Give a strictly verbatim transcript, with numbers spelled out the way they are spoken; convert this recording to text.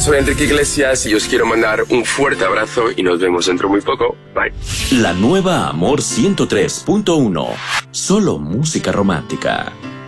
Soy Enrique Iglesias y os quiero mandar un fuerte abrazo y nos vemos dentro muy poco. Bye. La nueva Amor ciento tres punto uno. Solo música romántica.